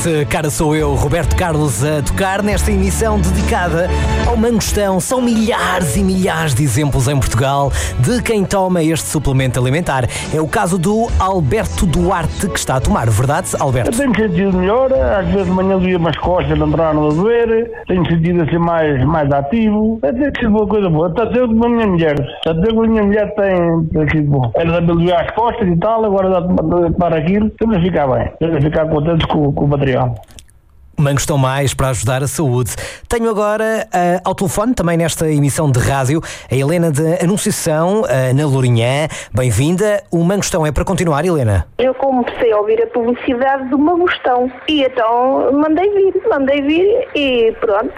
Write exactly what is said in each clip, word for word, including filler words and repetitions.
Esse cara sou eu, Roberto Carlos, a tocar nesta emissão dedicada ao mangostão. São milhares e milhares de exemplos em Portugal de quem toma este suplemento alimentar. É o caso do Alberto Duarte, que está a tomar, verdade, Alberto? Eu tenho sentido melhor, às vezes de manhã doía umas costas, não entraram a doer, tenho sentido assim mais, mais ativo, tem sido uma coisa boa. Está a ter com a minha mulher, está a ter com a minha mulher tem, tem sido bom. Ela também doía as costas e tal, agora dá de tomar aquilo, estamos a ficar bem, estamos a ficar contentes com, com o material. Mangostão Mais para ajudar a saúde. Tenho agora uh, ao telefone, também nesta emissão de rádio, a Helena de Anunciação, uh, na Lourinhã. Bem-vinda. O Mangostão é para continuar, Helena? Eu comecei a ouvir a publicidade do Mangostão e então mandei vir, mandei vir e pronto,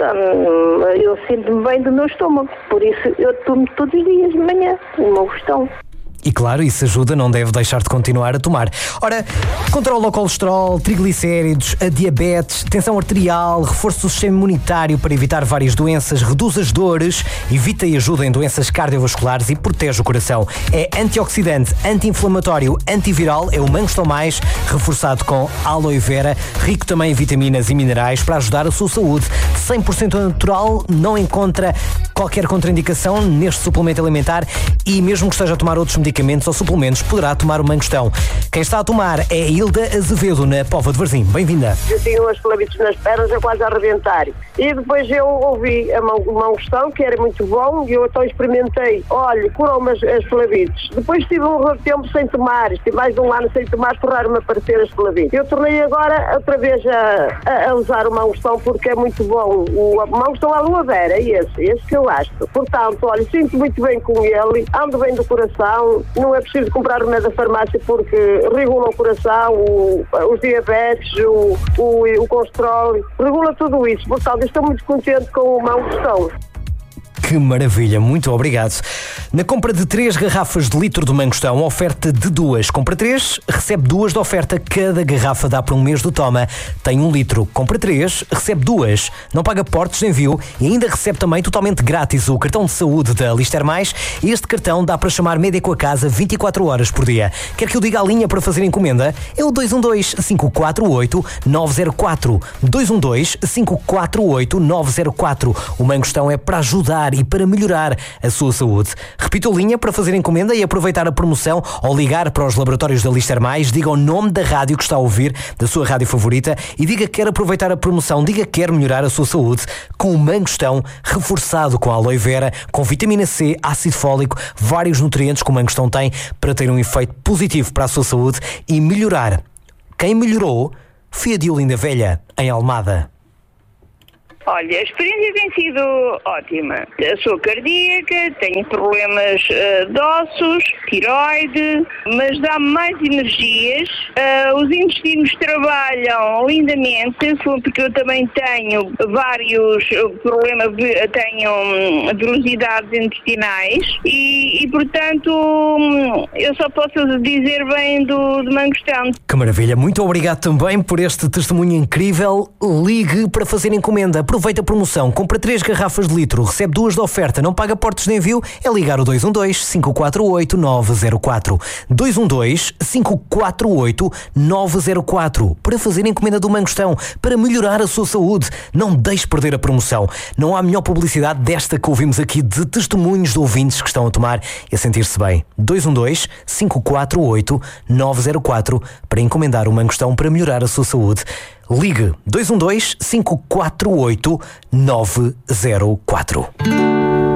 eu sinto-me bem do meu estômago. Por isso eu tomo todos os dias de manhã o Mangostão. E claro, isso ajuda, não deve deixar de continuar a tomar. Ora, controla o colesterol, triglicéridos, a diabetes, tensão arterial, reforço do sistema imunitário para evitar várias doenças, reduz as dores, evita e ajuda em doenças cardiovasculares e protege o coração. É antioxidante, anti-inflamatório, antiviral, é o Mangostão Mais, reforçado com aloe vera, rico também em vitaminas e minerais para ajudar a sua saúde. cem por cento natural, não encontra qualquer contraindicação neste suplemento alimentar e mesmo que esteja a tomar outros medicamentos ou suplementos, poderá tomar o Mangostão. Quem está a tomar é a Hilda Azevedo, na Póvoa de Varzim. Bem-vinda. Eu tinha umas clavículas nas pernas a quase a arrebentar. E depois eu ouvi a o Mangostão, que era muito bom, e eu então experimentei. Olha, curou-me as, as clavículas. Depois tive um tempo sem tomar, estive mais de um ano sem tomar, tornaram-me a aparecer as clavículas. Eu tornei agora outra vez a, a, a usar o Mangostão porque é muito bom. O, o Mangostão aloe vera, é esse, esse que eu gosto. Portanto, olha, sinto muito bem com ele, ando bem do coração. Não é preciso comprar remédio da farmácia porque regula o coração, o, os diabetes, o, o, o colesterol, regula tudo isso. Portanto, estou muito contente com o Mangostão. Que maravilha, muito obrigado. Na compra de três garrafas de litro do Mangostão, oferta de duas. Compra três, recebe duas de oferta. Cada garrafa dá para um mês do toma. Tem um litro. Compra três, recebe duas. Não paga portos de envio e ainda recebe também totalmente grátis o cartão de saúde da Lister Mais. Este cartão dá para chamar médico a casa vinte e quatro horas por dia. Quer que eu diga a linha para fazer encomenda? É o dois um dois, cinco quatro oito, nove zero quatro. dois um dois, cinco quatro oito, nove zero quatro. O Mangostão é para ajudar e para melhorar a sua saúde. Repito a linha para fazer encomenda e aproveitar a promoção ou ligar para os laboratórios da Lister Mais, diga o nome da rádio que está a ouvir, da sua rádio favorita e diga que quer aproveitar a promoção, diga que quer melhorar a sua saúde com o Mangostão reforçado com aloe vera, com vitamina C, ácido fólico, vários nutrientes que o Mangostão tem para ter um efeito positivo para a sua saúde e melhorar. Quem melhorou foi a Diolinda Velha, em Almada. Olha, a experiência tem sido ótima. Eu sou cardíaca, tenho problemas uh, de ossos, tiroide, mas dá-me mais energias. Uh, os intestinos trabalham lindamente, porque eu também tenho vários problemas, tenho velocidades intestinais e, e portanto, eu só posso dizer bem do, do Mangostão. Que maravilha, muito obrigado também por este testemunho incrível. Ligue para fazer encomenda. Aproveita a promoção, compra três garrafas de litro, recebe duas de oferta, não paga portos de envio, é ligar o dois um dois, cinco quatro oito, nove zero quatro. dois um dois, cinco quatro oito, nove zero quatro. Para fazer encomenda do Mangostão, para melhorar a sua saúde. Não deixe perder a promoção. Não há melhor publicidade desta que ouvimos aqui de testemunhos de ouvintes que estão a tomar e a sentir-se bem. dois um dois, cinco quatro oito, nove zero quatro para encomendar o Mangostão para melhorar a sua saúde. Ligue dois um dois, cinco quatro oito, nove zero quatro.